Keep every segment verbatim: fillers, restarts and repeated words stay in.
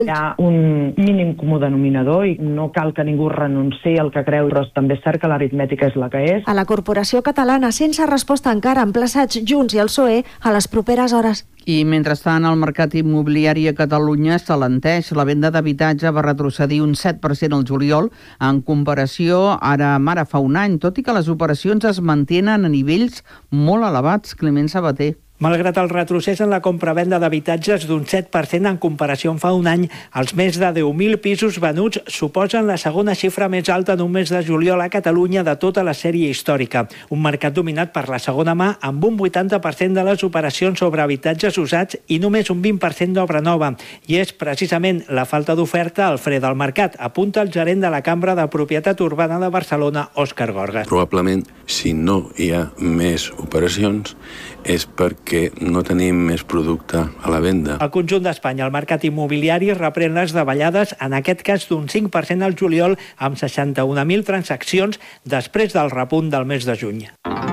Hi ha un mínim comú denominador i no cal que ningú renunciï al que creu, però també és cert que l'aritmètica és la que és. A la corporació catalana, sense resposta encara, emplaçats Junts i el P S O E a les properes hores. I mentrestant, el mercat immobiliari a Catalunya s'alenteix. La venda d'habitatge va retrocedir un set per cent al juliol en comparació ara amb ara fa un any, tot i que les operacions es mantenen a nivells molt elevats. Climent Sabater. Malgrat el retrocés en la compravenda d'habitatges d'un set per cent en comparació amb fa un any, els més de deu mil pisos venuts suposen la segona xifra més alta en un mes de juliol a Catalunya de tota la sèrie històrica. Un mercat dominat per la segona mà amb un vuitanta per cent de les operacions sobre habitatges usats i només un vint per cent d'obra nova. I és precisament la falta d'oferta el fre del mercat, apunta el gerent de la Cambra de Propietat Urbana de Barcelona, Òscar Gorgas. Probablement, si no hi ha més operacions, és perquè no tenim més producte a la venda. Al conjunt d'Espanya, el mercat immobiliari reprèn les davallades, en aquest cas d'un cinc per cent al juliol, amb seixanta-un mil transaccions després del repunt del mes de juny.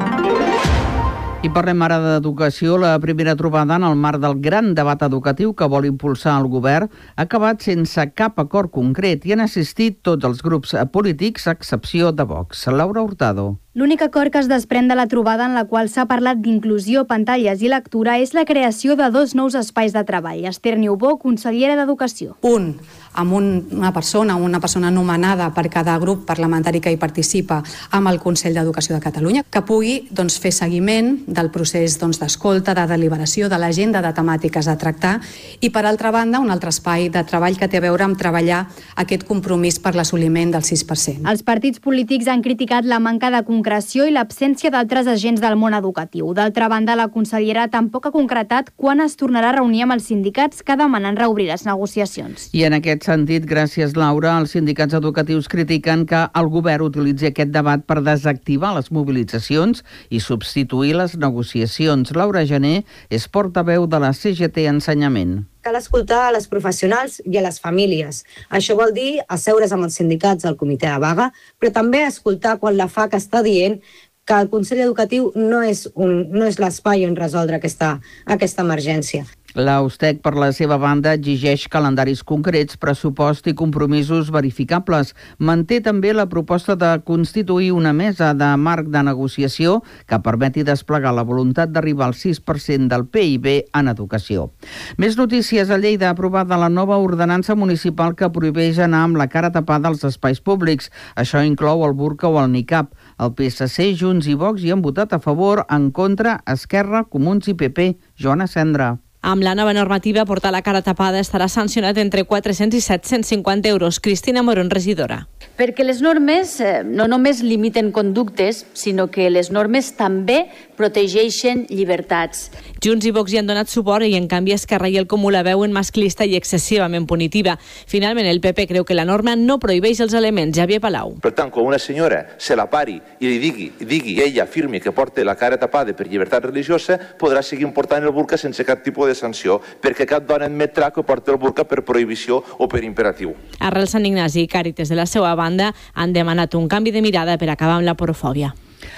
I parlem ara d'educació. La primera trobada en el marc del gran debat educatiu que vol impulsar el govern ha acabat sense cap acord concret i han assistit tots els grups polítics, a excepció de Vox. Laura Hurtado. L'únic acord que es desprèn de la trobada en la qual s'ha parlat d'inclusió, pantalles i lectura és la creació de dos nous espais de treball. Esther Niubó, consellera d'Educació. Un, amb un, una persona, una persona nomenada per cada grup parlamentari que hi participa amb el Consell d'Educació de Catalunya, que pugui doncs, fer seguiment del procés doncs, d'escolta, de deliberació, de l'agenda de temàtiques a tractar i, per altra banda, un altre espai de treball que té a veure amb treballar aquest compromís per l'assoliment del sis per cent. Els partits polítics han criticat la manca de concreció i l'absència d'altres agents del món educatiu. D'altra banda, la consellera tampoc ha concretat quan es tornarà a reunir amb els sindicats que demanen reobrir les negociacions. I en aquest sentit, gràcies Laura, els sindicats educatius critiquen que el govern utilitzi aquest debat per desactivar les mobilitzacions i substituir les negociacions. Laura Gené és portaveu de la C G T Ensenyament. Cal escoltar a les professionals i a les famílies. Això vol dir asseure's amb els sindicats del comitè de vaga, però també escoltar quan la F A C està dient que el Consell Educatiu no és, un, no és l'espai on resoldre aquesta, aquesta emergència. La U S T E C, per la seva banda, exigeix calendaris concrets, pressupost i compromisos verificables. Manté també la proposta de constituir una mesa de marc de negociació que permeti desplegar la voluntat d'arribar al sis per cent del P I B en educació. Més notícies. A Lleida ha aprovat la nova ordenança municipal que prohibeix anar amb la cara tapada als espais públics. Això inclou el burca o el nicab. El P S C, Junts i Vox hi han votat a favor, en contra, Esquerra, Comuns i P P. Joana Cendra. Amb la nova normativa, portar la cara tapada estarà sancionat entre quatre-cents i set-cents cinquanta euros. Cristina Morón, regidora. Perquè les normes eh, no només limiten conductes, sinó que les normes també protegeixen llibertats. Junts i Vox hi han donat suport i, en canvi, Esquerra i el Comú la veuen masclista i excessivament punitiva. Finalment, el P P creu que la norma no prohibeix els elements. Xavier Palau. Per tant, quan una senyora se la pari i li digui, digui ella afirmi que porta la cara tapada per llibertat religiosa, podrà seguir portant el burca sense cap tipus de sanció, perquè cap dona admetrà que porta el burca per prohibició o per imperatiu. Arrel Sant Ignasi i Càritas, de la seva banda, han demanat un canvi de mirada per acabar amb la porofòbia.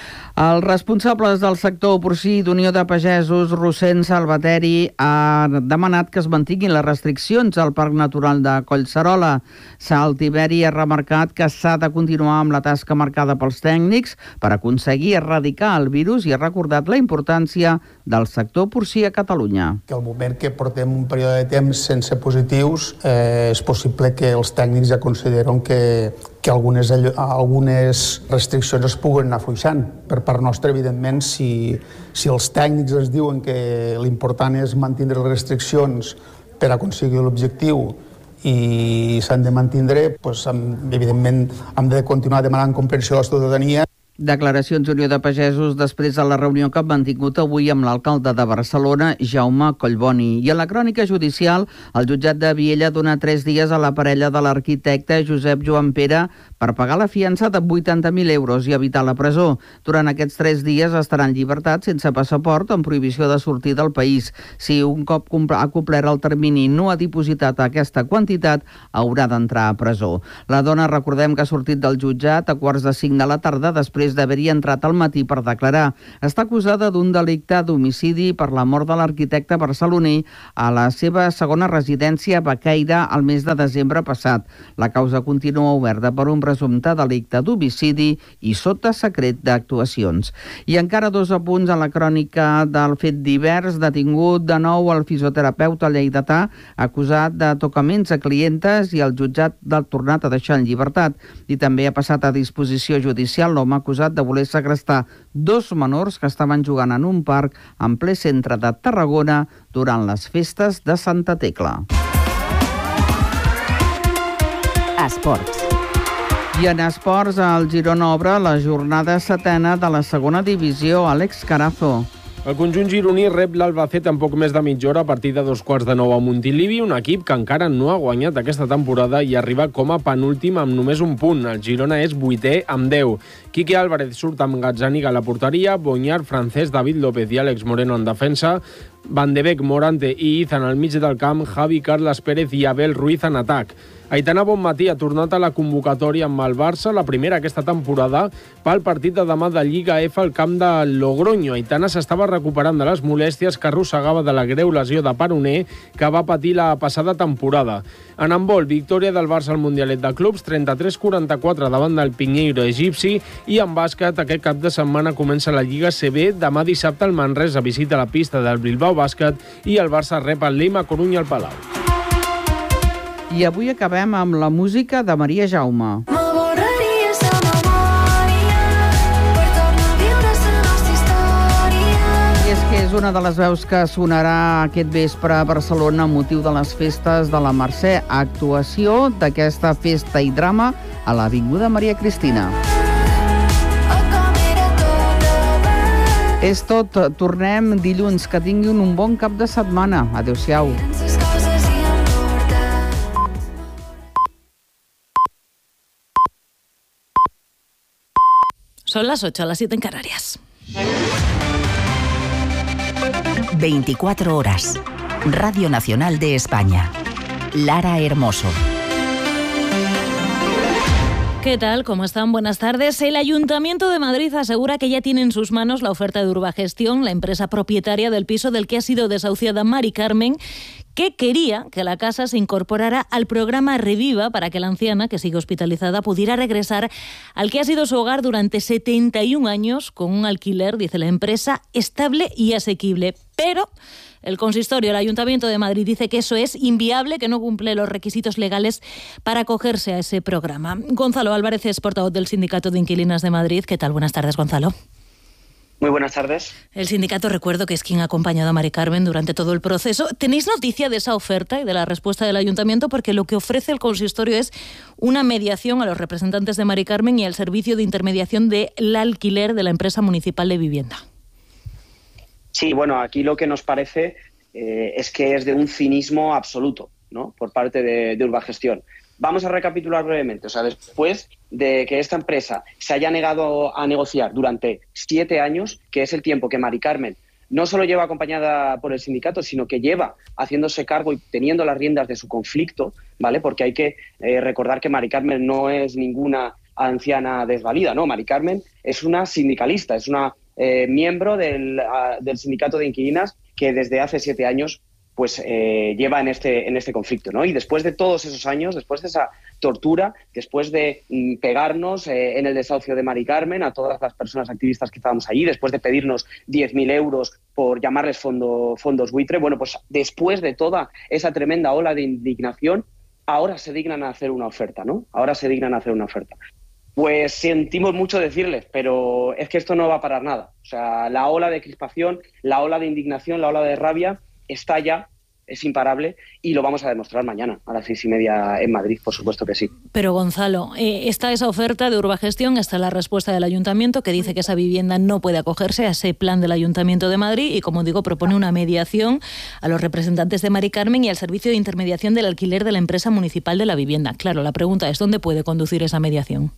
Els responsables del sector porcí d'Unió de Pagesos, Rossend Salvateri, ha demanat que es mantinguin les restriccions al Parc Natural de Collserola. Saltiveri ha remarcat que s'ha de continuar amb la tasca marcada pels tècnics per aconseguir erradicar el virus i ha recordat la importància del sector porcí a Catalunya. Que al moment que portem un període de temps sense positius, eh, és possible que els tècnics ja consideren que que algunes, algunes restriccions es puguen anar afluixant. Per part nostra, evidentment, si, si els tècnics ens diuen que l'important és mantenir les restriccions per aconseguir l'objectiu i s'han de mantenir, doncs, evidentment, hem de continuar demanant comprensió a la ciutadania. Declaracions d'Unió de Pagesos després de la reunió que han mantingut avui amb l'alcalde de Barcelona, Jaume Collboni. I a la crònica judicial, el jutjat de Viella dona tres dies a la parella de l'arquitecte Josep Joan Pere per pagar la fiança de vuitanta mil euros i evitar la presó. Durant aquests tres dies estaran en llibertat sense passaport amb prohibició de sortir del país. Si un cop ha complert el termini no ha dipositat aquesta quantitat, haurà d'entrar a presó. La dona, recordem que ha sortit del jutjat a quarts de cinc de la tarda després després d'haver-hi entrat al matí per declarar. Està acusada d'un delicte d'homicidi per la mort de l'arquitecte barceloní a la seva segona residència a Baqueira el mes de desembre passat. La causa continua oberta per un presumpte delicte d'homicidi i sota secret d'actuacions. I encara dos apunts a la crònica del fet divers. Detingut de nou el fisioterapeuta lleidatà acusat de tocaments a clientes i el jutjat l'ha tornat a deixar en llibertat. I també ha passat a disposició judicial l'home acusat de voler segrestar dos menors que estaven jugant en un parc en ple centre de Tarragona durant les festes de Santa Tecla. Esports. I en esports, el Girona obre la jornada setena de la segona divisió. Àlex Carazo. El conjunt gironí rep l'Albacete en poc més de mitja hora a partir de dos quarts de nou a Montilivi, un equip que encara no ha guanyat aquesta temporada i arriba com a penúltim amb només un punt. El Girona és vuitè amb deu. Quique Álvarez surt amb Gazzaniga a la porteria, Boñar, Francés, David López i Àlex Moreno en defensa, Van de Beek, Morante i Izan al mig del camp, Javi, Carles Pérez i Abel Ruiz en atac. Aitana Bonmatí ha tornat a la convocatòria amb el Barça, la primera aquesta temporada, pel partit de demà de Lliga F al camp de Logroño. Aitana s'estava recuperant de les molèsties que arrossegava de la greu lesió de peroné que va patir la passada temporada. En handbol, victòria del Barça al Mundialet de Clubs, trenta-tres a quaranta-quatre davant del Pinheiro egipci, i en bàsquet aquest cap de setmana comença la Lliga C B. Demà dissabte el Manresa visita la pista del Bilbao Bàsquet i el Barça rep el Lima Corunya al Palau. I avui acabem amb la música de Maria Jaume. I és que és una de les veus que sonarà aquest vespre a Barcelona amb motiu de les festes de la Mercè. Actuació d'aquesta festa i drama a l'Avinguda Maria Cristina. És tot. Tornem dilluns. Que tinguin un bon cap de setmana. Adéu-siau. Son las ocho, las siete en Canarias. veinticuatro horas. Radio Nacional de España. Lara Hermoso. ¿Qué tal? ¿Cómo están? Buenas tardes. El Ayuntamiento de Madrid asegura que ya tiene en sus manos la oferta de Urbagestión, la empresa propietaria del piso del que ha sido desahuciada Mari Carmen, que quería que la casa se incorporara al programa Reviva para que la anciana, que sigue hospitalizada, pudiera regresar al que ha sido su hogar durante setenta y un años, con un alquiler, dice la empresa, estable y asequible. Pero el consistorio, el Ayuntamiento de Madrid, dice que eso es inviable, que no cumple los requisitos legales para acogerse a ese programa. Gonzalo Álvarez es portavoz del Sindicato de Inquilinas de Madrid. ¿Qué tal? Buenas tardes, Gonzalo. Muy buenas tardes. El sindicato, recuerdo, que es quien ha acompañado a Mari Carmen durante todo el proceso. ¿Tenéis noticia de esa oferta y de la respuesta del ayuntamiento? Porque lo que ofrece el consistorio es una mediación a los representantes de Mari Carmen y el servicio de intermediación del alquiler de la empresa municipal de vivienda. Sí, bueno, aquí lo que nos parece eh, es que es de un cinismo absoluto, ¿no?, por parte de, de Urbagestión. Vamos a recapitular brevemente. O sea, después de que esta empresa se haya negado a negociar durante siete años, que es el tiempo que Mari Carmen no solo lleva acompañada por el sindicato, sino que lleva haciéndose cargo y teniendo las riendas de su conflicto, ¿vale? Porque hay que eh, recordar que Mari Carmen no es ninguna anciana desvalida, ¿no? Mari Carmen es una sindicalista, es una eh, miembro del, uh, del sindicato de inquilinas que desde hace siete años pues eh, lleva en este, en este conflicto, ¿no? Y después de todos esos años, después de esa tortura, después de mm, pegarnos eh, en el desahucio de Mari Carmen a todas las personas activistas que estábamos allí, después de pedirnos diez mil euros por llamarles fondo, fondos buitre, bueno, pues después de toda esa tremenda ola de indignación, ahora se dignan a hacer una oferta, ¿no? Ahora se dignan a hacer una oferta. Pues sentimos mucho decirles, pero es que esto no va a parar nada. O sea, la ola de crispación, la ola de indignación, la ola de rabia está ya, es imparable y lo vamos a demostrar mañana a las seis y media en Madrid, por supuesto que sí. Pero Gonzalo, eh, está esa oferta de Urbagestión, está la respuesta del Ayuntamiento que dice que esa vivienda no puede acogerse a ese plan del Ayuntamiento de Madrid y, como digo, propone una mediación a los representantes de Mari Carmen y al servicio de intermediación del alquiler de la empresa municipal de la vivienda. Claro, la pregunta es, ¿dónde puede conducir esa mediación?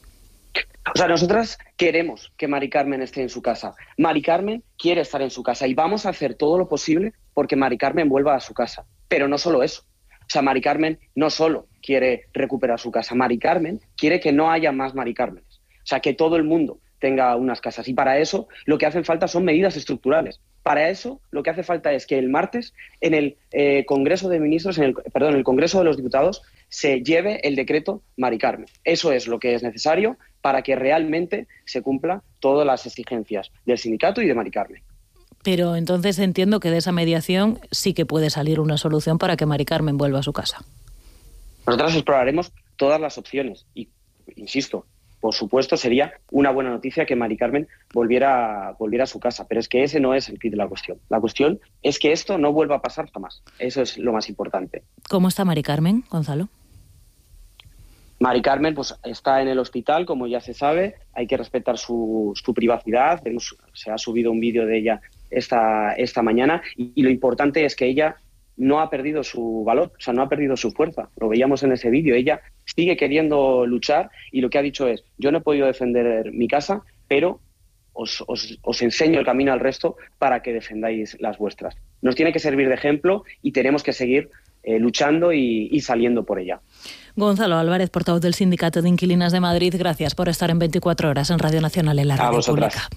O sea, nosotras queremos que Mari Carmen esté en su casa. Mari Carmen quiere estar en su casa y vamos a hacer todo lo posible porque Mari Carmen vuelva a su casa. Pero no solo eso. O sea, Mari Carmen no solo quiere recuperar su casa. Mari Carmen quiere que no haya más Mari Cármenes. O sea, que todo el mundo tenga unas casas. Y para eso lo que hacen falta son medidas estructurales. Para eso lo que hace falta es que el martes en el eh, Congreso de Ministros, en el, perdón, en el Congreso de los Diputados, se lleve el decreto Mari Carmen. Eso es lo que es necesario para que realmente se cumplan todas las exigencias del sindicato y de Mari Carmen. Pero entonces entiendo que de esa mediación sí que puede salir una solución para que Mari Carmen vuelva a su casa. Nosotros exploraremos todas las opciones y, insisto, por supuesto sería una buena noticia que Mari Carmen volviera, volviera a su casa, pero es que ese no es el quid de la cuestión. La cuestión es que esto no vuelva a pasar jamás. Eso es lo más importante. ¿Cómo está Mari Carmen, Gonzalo? Mari Carmen pues, está en el hospital, como ya se sabe, hay que respetar su, su privacidad. Se ha subido un vídeo de ella esta, esta mañana y, y lo importante es que ella no ha perdido su valor, o sea, no ha perdido su fuerza. Lo veíamos en ese vídeo, ella sigue queriendo luchar y lo que ha dicho es, yo no he podido defender mi casa, pero os, os, os enseño el camino al resto para que defendáis las vuestras. Nos tiene que servir de ejemplo y tenemos que seguir eh, luchando y, y saliendo por ella. Gonzalo Álvarez, portavoz del Sindicato de Inquilinas de Madrid, gracias por estar en veinticuatro horas en Radio Nacional, en la radio pública.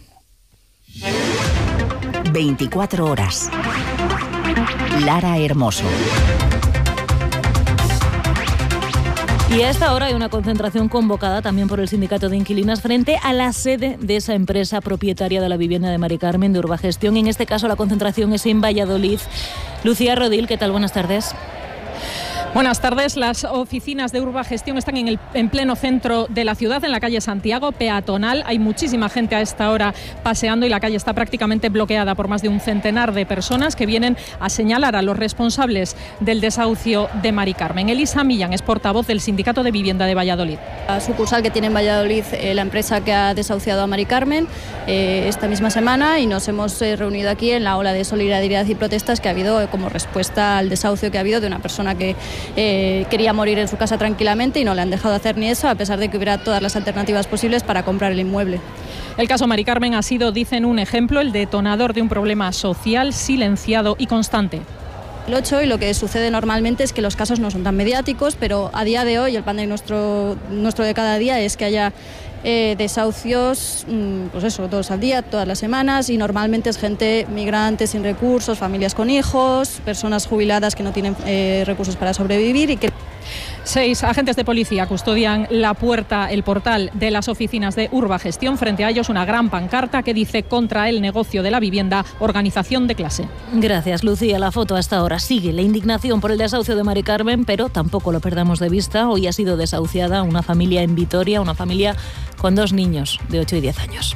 veinticuatro horas. Lara Hermoso. Y a esta hora hay una concentración convocada también por el Sindicato de Inquilinas frente a la sede de esa empresa propietaria de la vivienda de Mari Carmen, de Urbagestión. En este caso la concentración es en Valladolid. Lucía Rodil, ¿qué tal? Buenas tardes. Buenas tardes. Las oficinas de Urbagestión están en el en pleno centro de la ciudad, en la calle Santiago, peatonal. Hay muchísima gente a esta hora paseando y la calle está prácticamente bloqueada por más de un centenar de personas que vienen a señalar a los responsables del desahucio de Mari Carmen. Elisa Millán es portavoz del Sindicato de Vivienda de Valladolid. La sucursal que tiene en Valladolid eh, la empresa que ha desahuciado a Mari Carmen eh, esta misma semana y nos hemos eh, reunido aquí en la ola de solidaridad y protestas que ha habido eh, como respuesta al desahucio que ha habido de una persona que Eh, quería morir en su casa tranquilamente y no le han dejado hacer ni eso, a pesar de que hubiera todas las alternativas posibles para comprar el inmueble. El caso Mari Carmen ha sido, dicen, un ejemplo, el detonador de un problema social silenciado y constante. El ocho y lo que sucede normalmente es que los casos no son tan mediáticos, pero a día de hoy el pan de nuestro, nuestro de cada día es que haya eh, desahucios, pues eso, dos al día, todas las semanas, y normalmente es gente migrante sin recursos, familias con hijos, personas jubiladas que no tienen eh, recursos para sobrevivir y que... Seis agentes de policía custodian la puerta, el portal de las oficinas de Urbagestión. Frente a ellos una gran pancarta que dice contra el negocio de la vivienda, organización de clase. Gracias, Lucía. La foto hasta ahora sigue la indignación por el desahucio de Mari Carmen, pero tampoco lo perdamos de vista. Hoy ha sido desahuciada una familia en Vitoria, una familia con dos niños de ocho y diez años.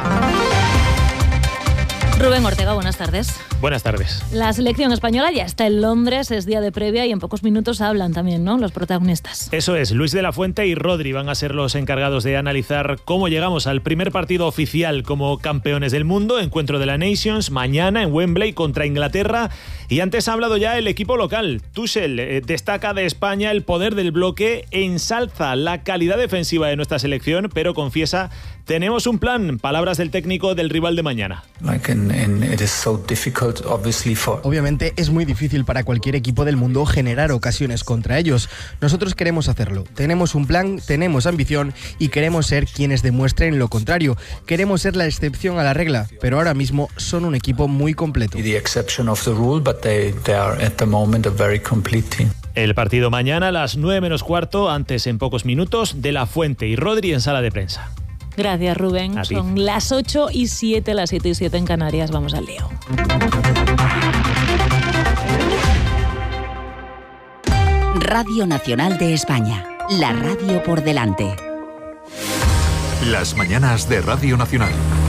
Rubén Ortega, buenas tardes. Buenas tardes. La selección española ya está en Londres, es día de previa y en pocos minutos hablan también, ¿no?, los protagonistas. Eso es, Luis de la Fuente y Rodri van a ser los encargados de analizar cómo llegamos al primer partido oficial como campeones del mundo, encuentro de la Nations, mañana en Wembley contra Inglaterra. Y antes ha hablado ya el equipo local. Tuchel eh, destaca de España el poder del bloque, ensalza la calidad defensiva de nuestra selección, pero confiesa, tenemos un plan, palabras del técnico del rival de mañana. Like in, in, it is so difficult, obviously, for... Obviamente es muy difícil para cualquier equipo del mundo generar ocasiones contra ellos. Nosotros queremos hacerlo. Tenemos un plan, tenemos ambición y queremos ser quienes demuestren lo contrario. Queremos ser la excepción a la regla, pero ahora mismo son un equipo muy completo. The exception of the rule, but they, they are at the moment a very complete team. El partido mañana a las nueve menos cuarto, antes en pocos minutos, de la Fuente y Rodri en sala de prensa. Gracias, Rubén. Son las ocho y siete, las siete y siete en Canarias. Vamos al lío. Radio Nacional de España. La radio por delante. Las mañanas de Radio Nacional.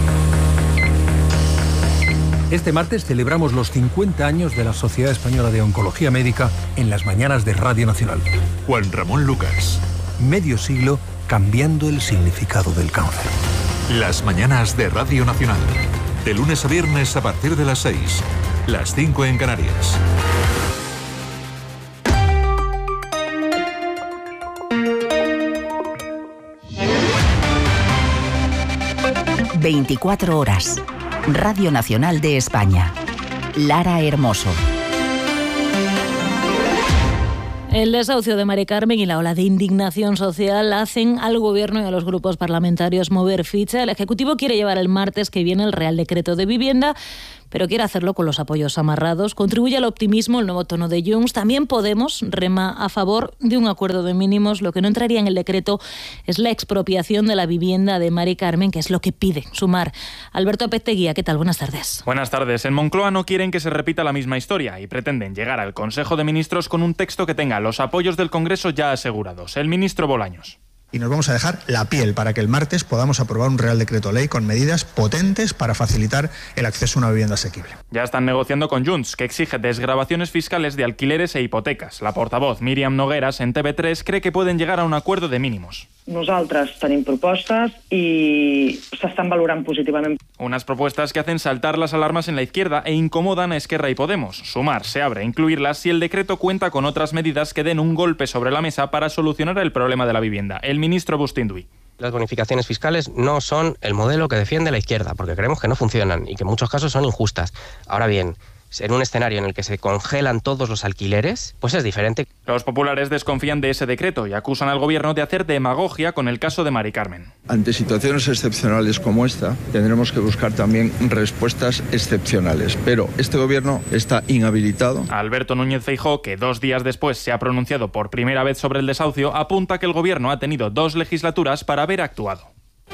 Este martes celebramos los cincuenta años de la Sociedad Española de Oncología Médica en las mañanas de Radio Nacional. Juan Ramón Lucas. Medio siglo cambiando el significado del cáncer. Las mañanas de Radio Nacional. De lunes a viernes a partir de las seis. Las cinco en Canarias. veinticuatro horas. Radio Nacional de España. Lara Hermoso. El desahucio de Mari Carmen y la ola de indignación social hacen al Gobierno y a los grupos parlamentarios mover ficha. El Ejecutivo quiere llevar el martes que viene el Real Decreto de Vivienda, pero quiere hacerlo con los apoyos amarrados. Contribuye al optimismo el nuevo tono de Junts. También Podemos rema a favor de un acuerdo de mínimos. Lo que no entraría en el decreto es la expropiación de la vivienda de Mari Carmen, que es lo que pide Sumar. Alberto Apezteguía, ¿qué tal? Buenas tardes. Buenas tardes. En Moncloa no quieren que se repita la misma historia y pretenden llegar al Consejo de Ministros con un texto que tenga los apoyos del Congreso ya asegurados. El ministro Bolaños. Y nos vamos a dejar la piel para que el martes podamos aprobar un Real Decreto Ley con medidas potentes para facilitar el acceso a una vivienda asequible. Ya están negociando con Junts, que exige desgravaciones fiscales de alquileres e hipotecas. La portavoz Míriam Nogueras en T V tres cree que pueden llegar a un acuerdo de mínimos. Nosaltres tenim propostes i s'estan valorant positivament. Unas propuestas que hacen saltar las alarmas en la izquierda e incomodan a Esquerra y Podemos. Sumar se abre a incluirlas si el decreto cuenta con otras medidas que den un golpe sobre la mesa para solucionar el problema de la vivienda. El ministro Bustinduy. Las bonificaciones fiscales no son el modelo que defiende la izquierda, porque creemos que no funcionan y que en muchos casos son injustas. Ahora bien, en un escenario en el que se congelan todos los alquileres, pues es diferente. Los populares desconfían de ese decreto y acusan al gobierno de hacer demagogia con el caso de Mari Carmen. Ante situaciones excepcionales como esta, tendremos que buscar también respuestas excepcionales, pero este gobierno está inhabilitado. Alberto Núñez Feijóo, que dos días después se ha pronunciado por primera vez sobre el desahucio, apunta que el gobierno ha tenido dos legislaturas para haber actuado.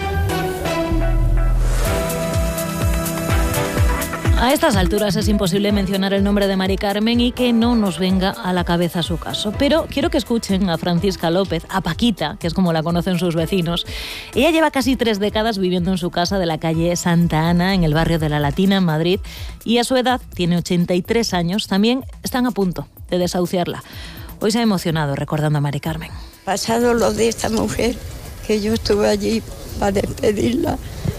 A estas alturas es imposible mencionar el nombre de Mari Carmen y que no nos venga a la cabeza su caso. Pero quiero que escuchen a Francisca López, a Paquita, que es como la conocen sus vecinos. Ella lleva casi tres décadas viviendo en su casa de la calle Santa Ana, en el barrio de La Latina, en Madrid, y a su edad, tiene ochenta y tres años, también están a punto de desahuciarla. Hoy se ha emocionado recordando a Mari Carmen. Pasado lo de esta mujer, que yo estuve allí para despedirla,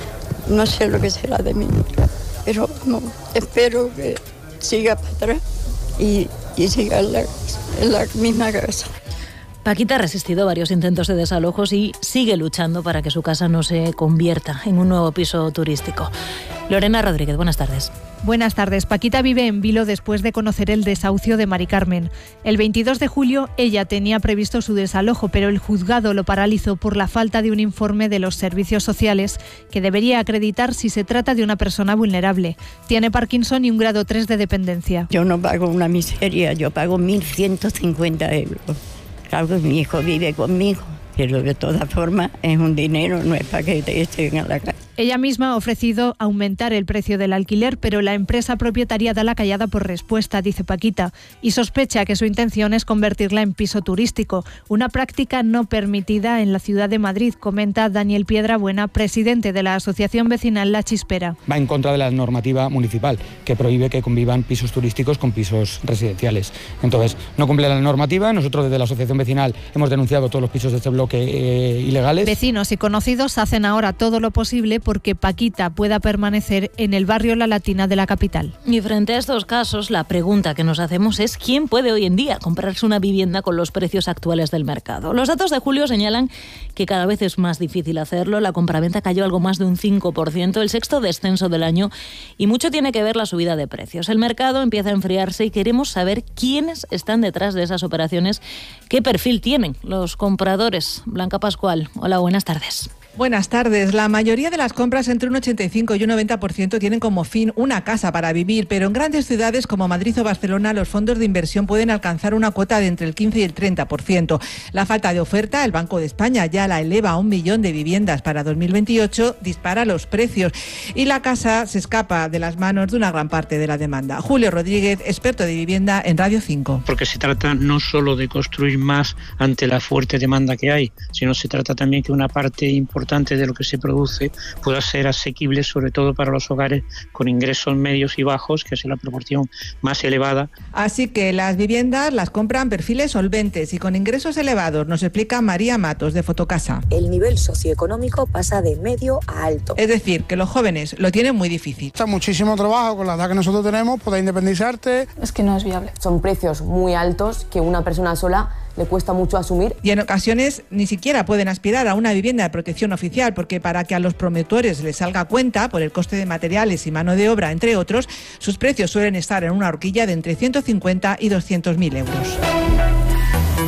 no sé lo que será de mí. Pero no, espero que siga para atrás y, y siga en la, en la misma casa. Paquita ha resistido varios intentos de desalojos y sigue luchando para que su casa no se convierta en un nuevo piso turístico. Lorena Rodríguez, buenas tardes. Buenas tardes. Paquita vive en Vilo después de conocer el desahucio de Mari Carmen. El veintidós de julio ella tenía previsto su desalojo, pero el juzgado lo paralizó por la falta de un informe de los servicios sociales que debería acreditar si se trata de una persona vulnerable. Tiene Parkinson y un grado tres de dependencia. Yo no pago una miseria, yo pago mil ciento cincuenta euros. Claro, mi hijo vive conmigo, pero de todas formas es un dinero, no es para que te echen a la calle. Ella misma ha ofrecido aumentar el precio del alquiler, pero la empresa propietaria da la callada por respuesta, dice Paquita, y sospecha que su intención es convertirla en piso turístico, una práctica no permitida en la ciudad de Madrid, comenta Daniel Piedrabuena, presidente de la asociación vecinal La Chispera. Va en contra de la normativa municipal, que prohíbe que convivan pisos turísticos con pisos residenciales. Entonces, no cumple la normativa. Nosotros desde la asociación vecinal hemos denunciado todos los pisos de este bloque eh, ilegales. Vecinos y conocidos hacen ahora todo lo posible porque Paquita pueda permanecer en el barrio La Latina de la capital. Y frente a estos casos, la pregunta que nos hacemos es ¿quién puede hoy en día comprarse una vivienda con los precios actuales del mercado? Los datos de julio señalan que cada vez es más difícil hacerlo. La compraventa cayó algo más de un cinco por ciento, el sexto descenso del año, y mucho tiene que ver la subida de precios. El mercado empieza a enfriarse y queremos saber quiénes están detrás de esas operaciones, qué perfil tienen los compradores. Blanca Pascual, hola, buenas tardes. Buenas tardes. La mayoría de las compras, entre un ochenta y cinco y un noventa por ciento, tienen como fin una casa para vivir, pero en grandes ciudades como Madrid o Barcelona los fondos de inversión pueden alcanzar una cuota de entre el quince y el treinta por ciento. La falta de oferta, el Banco de España ya la eleva a un millón de viviendas para dos mil veintiocho, dispara los precios y la casa se escapa de las manos de una gran parte de la demanda. Julio Rodríguez, experto de vivienda en Radio cinco. Porque se trata no solo de construir más ante la fuerte demanda que hay, sino se trata también que una parte importante de lo que se produce pueda ser asequible, sobre todo para los hogares con ingresos medios y bajos, que es la proporción más elevada. Así que las viviendas las compran perfiles solventes y con ingresos elevados, nos explica María Matos de Fotocasa. El nivel socioeconómico pasa de medio a alto. Es decir, que los jóvenes lo tienen muy difícil. Está muchísimo trabajo con la edad que nosotros tenemos, poder independizarte. Es que no es viable. Son precios muy altos que una persona sola le cuesta mucho asumir. Y en ocasiones ni siquiera pueden aspirar a una vivienda de protección oficial, porque para que a los promotores les salga cuenta, por el coste de materiales y mano de obra, entre otros, sus precios suelen estar en una horquilla de entre ciento cincuenta y doscientos mil euros.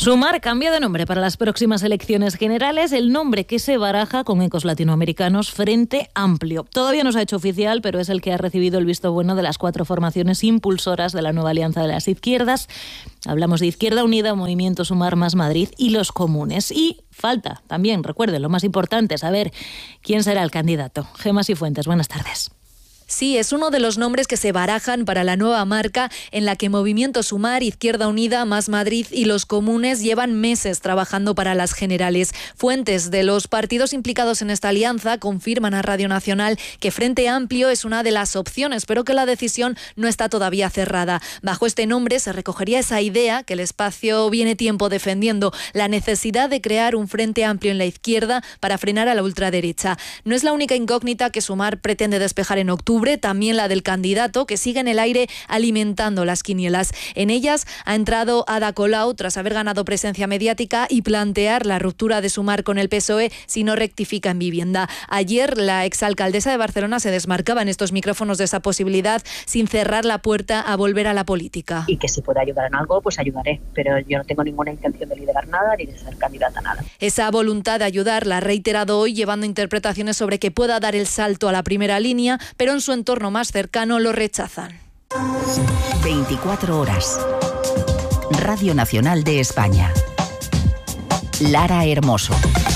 Sumar cambia de nombre para las próximas elecciones generales, el nombre que se baraja con ecos latinoamericanos, Frente Amplio. Todavía no se ha hecho oficial, pero es el que ha recibido el visto bueno de las cuatro formaciones impulsoras de la nueva Alianza de las Izquierdas. Hablamos de Izquierda Unida, Movimiento Sumar Más Madrid y Los Comunes. Y falta también, recuerden, lo más importante, saber quién será el candidato. Gemma Cifuentes, buenas tardes. Sí, es uno de los nombres que se barajan para la nueva marca en la que Movimiento Sumar, Izquierda Unida, Más Madrid y Los Comunes llevan meses trabajando para las generales. Fuentes de los partidos implicados en esta alianza confirman a Radio Nacional que Frente Amplio es una de las opciones, pero que la decisión no está todavía cerrada. Bajo este nombre se recogería esa idea que el espacio viene tiempo defendiendo, la necesidad de crear un Frente Amplio en la izquierda para frenar a la ultraderecha. No es la única incógnita que Sumar pretende despejar en octubre, también la del candidato, que sigue en el aire alimentando las quinielas. En ellas ha entrado Ada Colau tras haber ganado presencia mediática y plantear la ruptura de Sumar con el P S O E si no rectifica en vivienda. Ayer la exalcaldesa de Barcelona se desmarcaba en estos micrófonos de esa posibilidad sin cerrar la puerta a volver a la política. Y que si puedo ayudar en algo, pues ayudaré, pero yo no tengo ninguna intención de liderar nada ni de ser candidata a nada. Esa voluntad de ayudar la ha reiterado hoy llevando interpretaciones sobre que pueda dar el salto a la primera línea, pero en su entorno más cercano lo rechazan. veinticuatro horas. Radio Nacional de España. Lara Hermoso.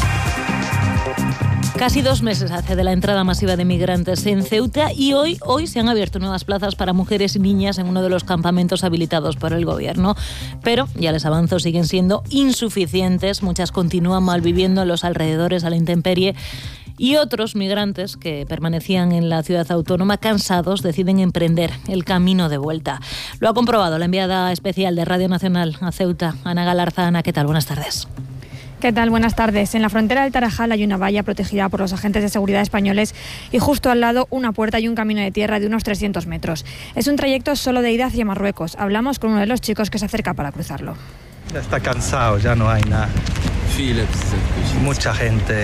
Casi dos meses hace de la entrada masiva de migrantes en Ceuta y hoy, hoy se han abierto nuevas plazas para mujeres y niñas en uno de los campamentos habilitados por el gobierno. Pero, ya les avanzo, siguen siendo insuficientes. Muchas continúan malviviendo en los alrededores a la intemperie. Y otros migrantes que permanecían en la ciudad autónoma cansados deciden emprender el camino de vuelta. Lo ha comprobado la enviada especial de Radio Nacional a Ceuta, Ana Galarza. Ana, ¿qué tal? Buenas tardes. ¿Qué tal? Buenas tardes. En la frontera del Tarajal hay una valla protegida por los agentes de seguridad españoles y justo al lado una puerta y un camino de tierra de unos trescientos metros. Es un trayecto solo de ida hacia Marruecos. Hablamos con uno de los chicos que se acerca para cruzarlo. Ya está cansado, ya no hay nada. Mucha gente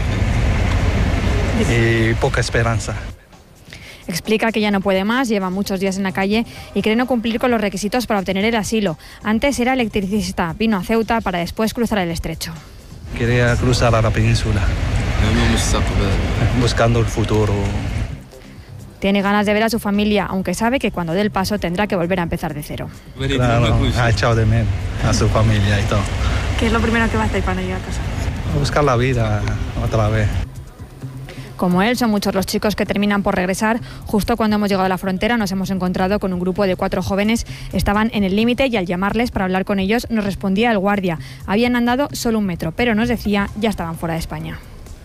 y poca esperanza. Explica que ya no puede más, lleva muchos días en la calle y cree no cumplir con los requisitos para obtener el asilo. Antes era electricista, vino a Ceuta para después cruzar el estrecho. Quería cruzar a la península, buscando el futuro. Tiene ganas de ver a su familia, aunque sabe que cuando dé el paso tendrá que volver a empezar de cero. Claro, ha echado de menos a su familia y todo. ¿Qué es lo primero que va a hacer cuando llegue a casa? A buscar la vida otra vez. Como él, son muchos los chicos que terminan por regresar. Justo cuando hemos llegado a la frontera nos hemos encontrado con un grupo de cuatro jóvenes. Estaban en el límite y al llamarles para hablar con ellos nos respondía el guardia. Habían andado solo un metro, pero nos decía ya estaban fuera de España.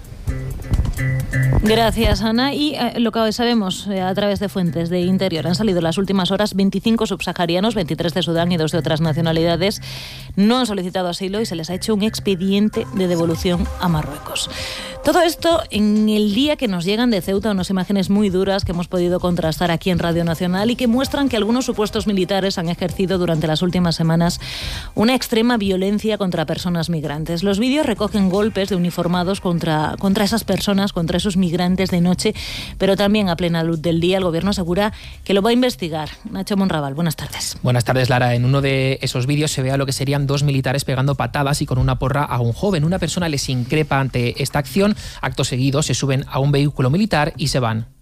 Gracias, Ana. Y eh, lo que sabemos eh, a través de fuentes de Interior, han salido en las últimas horas veinticinco subsaharianos, veintitrés de Sudán y dos de otras nacionalidades. No han solicitado asilo y se les ha hecho un expediente de devolución a Marruecos. Todo esto en el día que nos llegan de Ceuta unas imágenes muy duras que hemos podido contrastar aquí en Radio Nacional y que muestran que algunos supuestos militares han ejercido durante las últimas semanas una extrema violencia contra personas migrantes. Los vídeos recogen golpes de uniformados contra, contra esas personas, contra esos migrantes de noche, pero también a plena luz del día. El gobierno asegura que lo va a investigar. Nacho Monraval, buenas tardes. Buenas tardes, Lara. En uno de esos vídeos se ve a lo que serían dos militares pegando patadas y con una porra a un joven. Una persona les increpa ante esta acción. Acto seguido se suben a un vehículo militar y se van.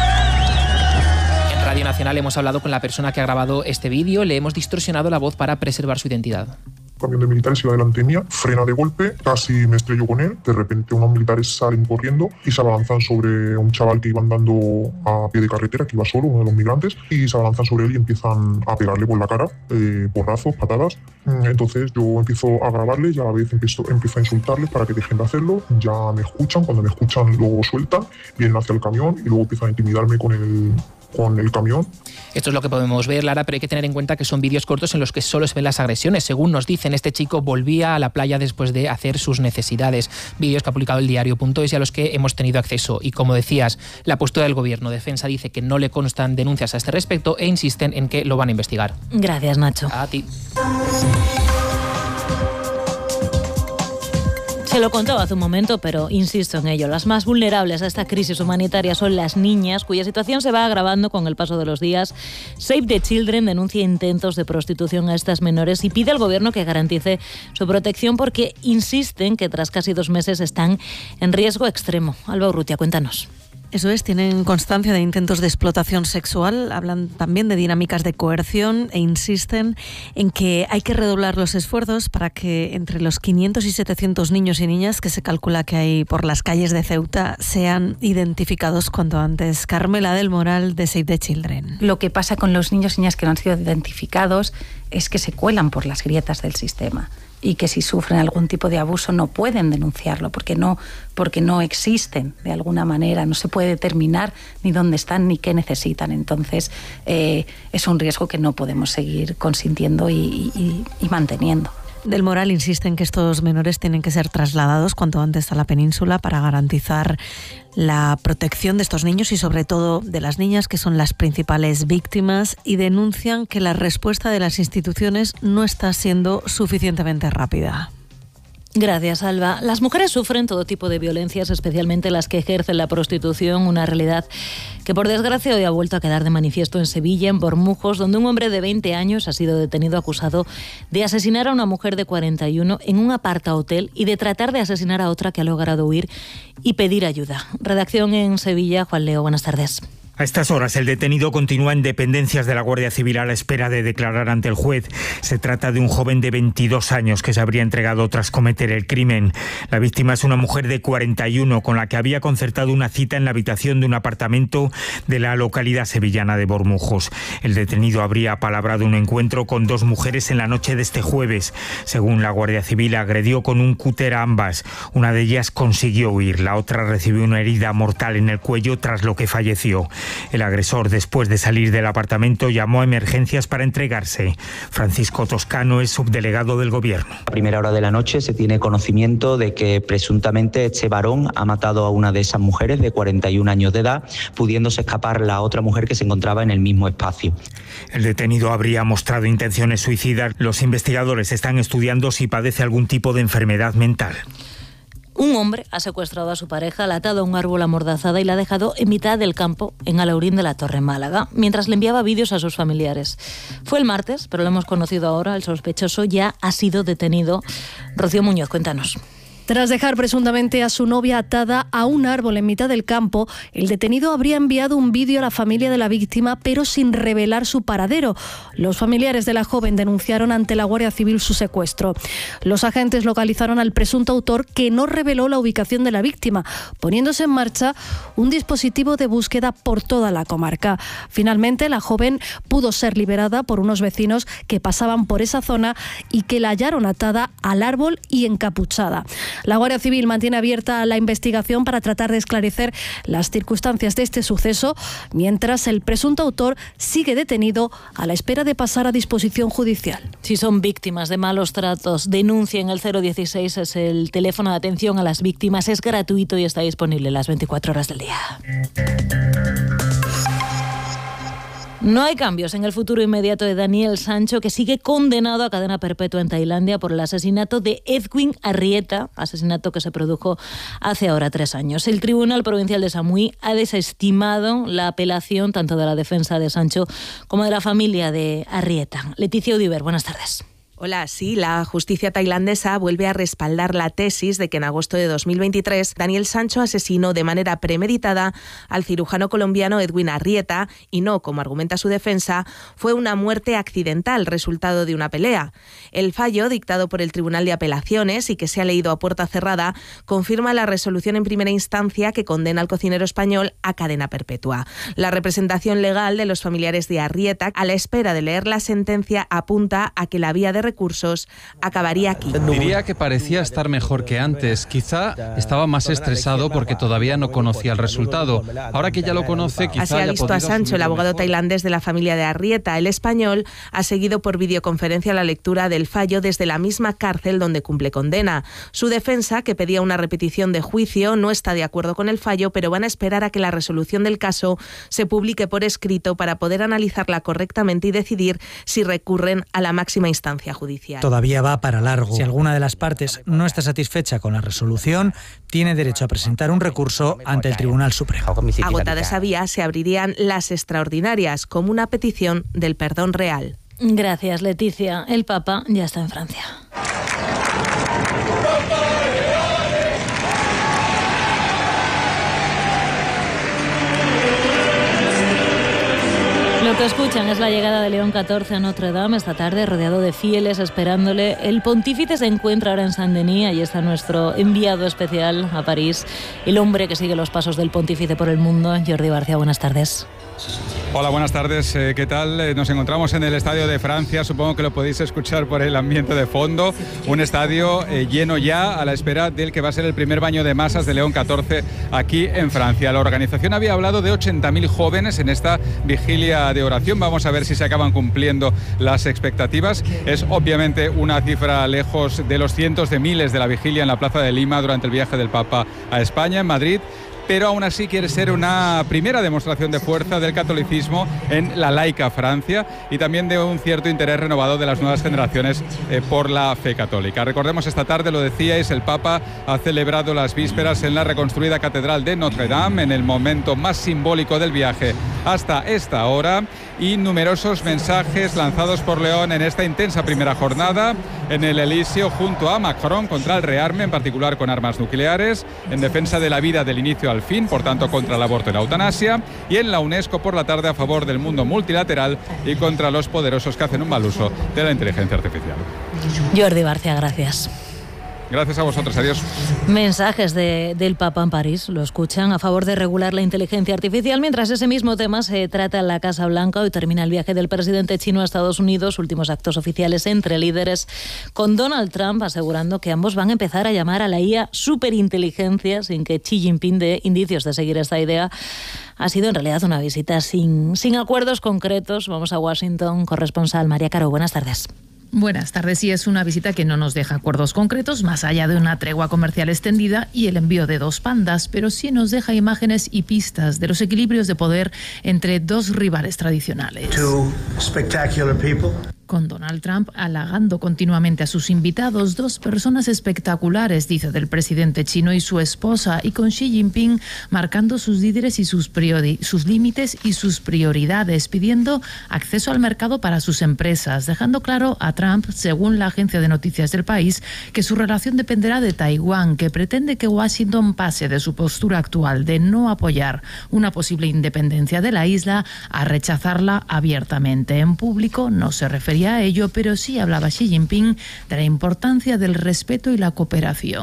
En Radio Nacional hemos hablado con la persona que ha grabado este vídeo. Le hemos distorsionado la voz para preservar su identidad. Camión de militares iba delante mía, frena de golpe, casi me estrello con él. De repente unos militares salen corriendo y se abalanzan sobre un chaval que iba andando a pie de carretera, que iba solo, uno de los migrantes, y se abalanzan sobre él y empiezan a pegarle por la cara, eh, porrazos, patadas. Entonces yo empiezo a grabarles y a la vez empiezo, empiezo a insultarles para que dejen de hacerlo. Ya me escuchan, cuando me escuchan luego sueltan, vienen hacia el camión y luego empiezan a intimidarme con el... con el camión. Esto es lo que podemos ver, Lara, pero hay que tener en cuenta que son vídeos cortos en los que solo se ven las agresiones. Según nos dicen, este chico volvía a la playa después de hacer sus necesidades. Vídeos que ha publicado el diario punto es y a los que hemos tenido acceso. Y como decías, la postura del gobierno, Defensa, dice que no le constan denuncias a este respecto e insisten en que lo van a investigar. Gracias, Nacho. A ti. Se Se lo contaba hace un momento, pero insisto en ello. Las más vulnerables a esta crisis humanitaria son las niñas, cuya situación se va agravando con el paso de los días. Save the Children denuncia intentos de prostitución a estas menores y pide al gobierno que garantice su protección porque insisten que tras casi dos meses están en riesgo extremo. Alba Urrutia, cuéntanos. Eso es, tienen constancia de intentos de explotación sexual, hablan también de dinámicas de coerción e insisten en que hay que redoblar los esfuerzos para que entre los quinientos y setecientos niños y niñas que se calcula que hay por las calles de Ceuta sean identificados cuanto antes. Carmela del Moral, de Save the Children. Lo que pasa con los niños y niñas que no han sido identificados es que se cuelan por las grietas del sistema y que si sufren algún tipo de abuso no pueden denunciarlo porque no, porque no existen de alguna manera, no se puede determinar ni dónde están ni qué necesitan. Entonces eh, es un riesgo que no podemos seguir consintiendo y, y, y manteniendo. Del Moral insiste en que estos menores tienen que ser trasladados cuanto antes a la península para garantizar la protección de estos niños y sobre todo de las niñas, que son las principales víctimas, y denuncian que la respuesta de las instituciones no está siendo suficientemente rápida. Gracias, Alba. Las mujeres sufren todo tipo de violencias, especialmente las que ejercen la prostitución, una realidad que por desgracia hoy ha vuelto a quedar de manifiesto en Sevilla, en Bormujos, donde un hombre de veinte años ha sido detenido acusado de asesinar a una mujer de cuarenta y uno en un apartahotel y de tratar de asesinar a otra que ha logrado huir y pedir ayuda. Redacción en Sevilla, Juan Leo, buenas tardes. A estas horas, el detenido continúa en dependencias de la Guardia Civil a la espera de declarar ante el juez. Se trata de un joven de veintidós años que se habría entregado tras cometer el crimen. La víctima es una mujer de cuarenta y uno con la que había concertado una cita en la habitación de un apartamento de la localidad sevillana de Bormujos. El detenido habría apalabrado un encuentro con dos mujeres en la noche de este jueves. Según la Guardia Civil, agredió con un cúter a ambas. Una de ellas consiguió huir, la otra recibió una herida mortal en el cuello, tras lo que falleció. El agresor, después de salir del apartamento, llamó a emergencias para entregarse. Francisco Toscano es subdelegado del Gobierno. A primera hora de la noche se tiene conocimiento de que presuntamente este varón ha matado a una de esas mujeres de cuarenta y un años de edad, pudiéndose escapar la otra mujer que se encontraba en el mismo espacio. El detenido habría mostrado intenciones suicidas. Los investigadores están estudiando si padece algún tipo de enfermedad mental. Un hombre ha secuestrado a su pareja, la ha atado a un árbol amordazada y la ha dejado en mitad del campo en Alaurín de la Torre, Málaga, mientras le enviaba vídeos a sus familiares. Fue el martes, pero lo hemos conocido ahora. El sospechoso ya ha sido detenido. Rocío Muñoz, cuéntanos. Tras dejar presuntamente a su novia atada a un árbol en mitad del campo, el detenido habría enviado un vídeo a la familia de la víctima, pero sin revelar su paradero. Los familiares de la joven denunciaron ante la Guardia Civil su secuestro. Los agentes localizaron al presunto autor, que no reveló la ubicación de la víctima, poniéndose en marcha un dispositivo de búsqueda por toda la comarca. Finalmente, la joven pudo ser liberada por unos vecinos que pasaban por esa zona y que la hallaron atada al árbol y encapuchada. La Guardia Civil mantiene abierta la investigación para tratar de esclarecer las circunstancias de este suceso, mientras el presunto autor sigue detenido a la espera de pasar a disposición judicial. Si son víctimas de malos tratos, denuncien. El cero dieciséis es el teléfono de atención a las víctimas. Es gratuito y está disponible las veinticuatro horas del día. No hay cambios en el futuro inmediato de Daniel Sancho, que sigue condenado a cadena perpetua en Tailandia por el asesinato de Edwin Arrieta, asesinato que se produjo hace ahora tres años. El Tribunal Provincial de Samui ha desestimado la apelación tanto de la defensa de Sancho como de la familia de Arrieta. Leticia Udiver, buenas tardes. Hola, sí, la justicia tailandesa vuelve a respaldar la tesis de que en agosto de dos mil veintitrés Daniel Sancho asesinó de manera premeditada al cirujano colombiano Edwin Arrieta y no, como argumenta su defensa, fue una muerte accidental, resultado de una pelea. El fallo, dictado por el Tribunal de Apelaciones y que se ha leído a puerta cerrada, confirma la resolución en primera instancia que condena al cocinero español a cadena perpetua. La representación legal de los familiares de Arrieta, a la espera de leer la sentencia, apunta a que la vía de recursos acabaría aquí. Diría que parecía estar mejor que antes. Quizá estaba más estresado porque todavía no conocía el resultado. Ahora que ya lo conoce, quizá Así ha visto a Sancho, el abogado tailandés de la familia de Arrieta. El español ha seguido por videoconferencia la lectura del fallo desde la misma cárcel donde cumple condena. Su defensa, que pedía una repetición de juicio, no está de acuerdo con el fallo, pero van a esperar a que la resolución del caso se publique por escrito para poder analizarla correctamente y decidir si recurren a la máxima instancia judicial. Todavía va para largo. Si alguna de las partes no está satisfecha con la resolución, tiene derecho a presentar un recurso ante el Tribunal Supremo. Agotada esa vía, se abrirían las extraordinarias como una petición del perdón real. Gracias, Leticia. El Papa ya está en Francia. Lo que escuchan es la llegada de León catorce a Notre Dame esta tarde, rodeado de fieles esperándole. El pontífice se encuentra ahora en Saint-Denis, ahí está nuestro enviado especial a París, el hombre que sigue los pasos del pontífice por el mundo, Jordi García. Buenas tardes. Hola, buenas tardes. Eh, ¿Qué tal? Eh, nos encontramos en el Estadio de Francia. Supongo que lo podéis escuchar por el ambiente de fondo. Un estadio eh, lleno ya a la espera del que va a ser el primer baño de masas de León catorce aquí en Francia. La organización había hablado de ochenta mil jóvenes en esta vigilia de oración. Vamos a ver si se acaban cumpliendo las expectativas. Es obviamente una cifra lejos de los cientos de miles de la vigilia en la Plaza de Lima durante el viaje del Papa a España, en Madrid. Pero aún así quiere ser una primera demostración de fuerza del catolicismo en la laica Francia y también de un cierto interés renovado de las nuevas generaciones eh, por la fe católica. Recordemos, esta tarde, lo decíais, el Papa ha celebrado las vísperas en la reconstruida Catedral de Notre Dame, en el momento más simbólico del viaje hasta esta hora, y numerosos mensajes lanzados por León en esta intensa primera jornada en el Elíseo junto a Macron contra el rearme, en particular con armas nucleares, en defensa de la vida del inicio al fin, por tanto contra el aborto y la eutanasia, y en la UNESCO por la tarde a favor del mundo multilateral y contra los poderosos que hacen un mal uso de la inteligencia artificial. Jordi García, gracias. Gracias a vosotros, adiós. Mensajes de, del Papa en París, lo escuchan, a favor de regular la inteligencia artificial, mientras ese mismo tema se trata en la Casa Blanca. Hoy termina el viaje del presidente chino a Estados Unidos, últimos actos oficiales entre líderes, con Donald Trump asegurando que ambos van a empezar a llamar a la I A superinteligencia, sin que Xi Jinping dé indicios de seguir esta idea. Ha sido en realidad una visita sin, sin acuerdos concretos. Vamos a Washington, corresponsal María Caro, buenas tardes. Buenas tardes. Sí, es una visita que no nos deja acuerdos concretos, más allá de una tregua comercial extendida y el envío de dos pandas, pero sí nos deja imágenes y pistas de los equilibrios de poder entre dos rivales tradicionales. Two spectacular people. Con Donald Trump halagando continuamente a sus invitados, dos personas espectaculares, dice del presidente chino y su esposa, y con Xi Jinping marcando sus líderes y sus, priori- sus límites y sus prioridades, pidiendo acceso al mercado para sus empresas, dejando claro a Trump, según la agencia de noticias del país, que su relación dependerá de Taiwán, que pretende que Washington pase de su postura actual de no apoyar una posible independencia de la isla a rechazarla abiertamente. En público no se refería a ello, pero sí hablaba Xi Jinping de la importancia del respeto y la cooperación.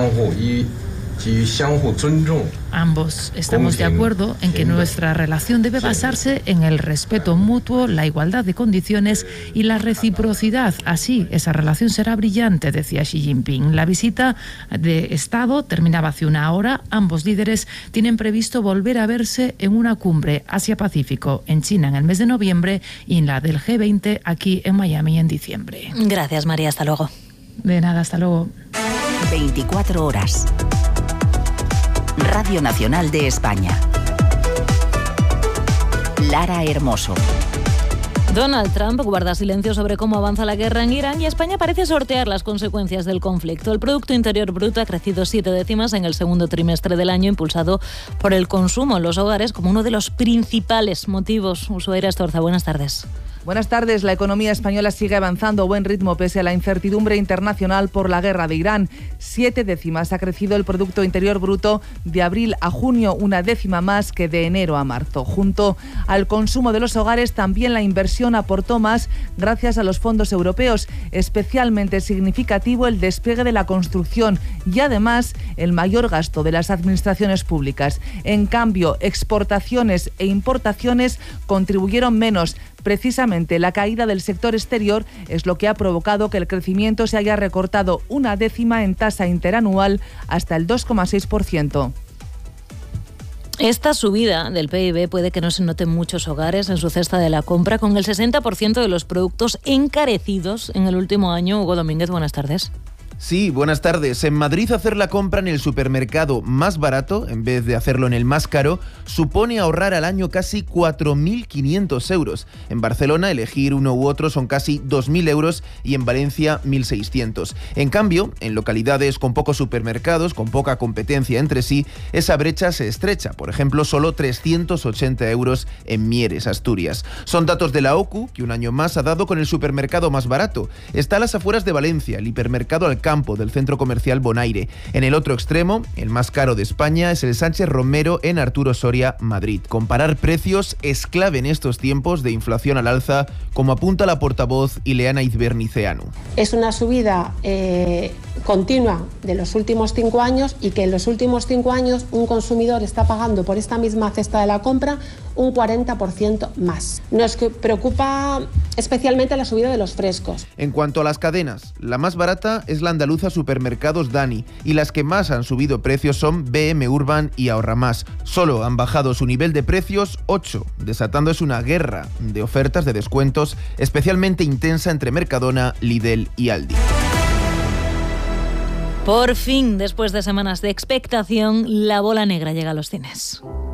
Ambos estamos de acuerdo en que nuestra relación debe basarse en el respeto mutuo, la igualdad de condiciones y la reciprocidad. Así, esa relación será brillante, decía Xi Jinping. La visita de Estado terminaba hace una hora. Ambos líderes tienen previsto volver a verse en una cumbre Asia-Pacífico en China en el mes de noviembre y en la del G veinte aquí en Miami en diciembre. Gracias, María. Hasta luego. De nada, hasta luego. veinticuatro horas. Radio Nacional de España. Lara Hermoso. Donald Trump guarda silencio sobre cómo avanza la guerra en Irán y España parece sortear las consecuencias del conflicto. El Producto Interior Bruto ha crecido siete décimas en el segundo trimestre del año, impulsado por el consumo en los hogares como uno de los principales motivos. Ushuaira Estorza, buenas tardes. Buenas tardes. La economía española sigue avanzando a buen ritmo pese a la incertidumbre internacional por la guerra de Irán. Siete décimas ha crecido el Producto Interior Bruto de abril a junio, una décima más que de enero a marzo. Junto al consumo de los hogares, también la inversión aportó más gracias a los fondos europeos. Especialmente significativo el despegue de la construcción y además el mayor gasto de las administraciones públicas. En cambio, exportaciones e importaciones contribuyeron menos. Precisamente la caída del sector exterior es lo que ha provocado que el crecimiento se haya recortado una décima en tasa interanual hasta el dos coma seis por ciento. Esta subida del P I B puede que no se note en muchos hogares en su cesta de la compra, con el sesenta por ciento de los productos encarecidos en el último año. Hugo Domínguez, buenas tardes. Sí, buenas tardes. En Madrid, hacer la compra en el supermercado más barato, en vez de hacerlo en el más caro, supone ahorrar al año casi cuatro mil quinientos euros. En Barcelona, elegir uno u otro son casi dos mil euros y en Valencia mil seiscientos. En cambio, en localidades con pocos supermercados, con poca competencia entre sí, esa brecha se estrecha. Por ejemplo, solo trescientos ochenta euros en Mieres, Asturias. Son datos de la O C U, que un año más ha dado con el supermercado más barato. Está a las afueras de Valencia, el hipermercado Alcalá Campo del centro comercial Bonaire. En el otro extremo, el más caro de España, es el Sánchez Romero en Arturo Soria, Madrid. Comparar precios es clave en estos tiempos de inflación al alza, como apunta la portavoz Ileana Izberniceanu. Es una subida eh, continua de los últimos cinco años y que en los últimos cinco años un consumidor está pagando por esta misma cesta de la compra un cuarenta por ciento más. Nos preocupa especialmente la subida de los frescos. En cuanto a las cadenas, la más barata es la andaluza Supermercados Dani y las que más han subido precios son B M Urban y Ahorra Más. Solo han bajado su nivel de precios ocho, desatándose una guerra de ofertas de descuentos especialmente intensa entre Mercadona, Lidl y Aldi. Por fin, después de semanas de expectación, La Bola Negra llega a los cines.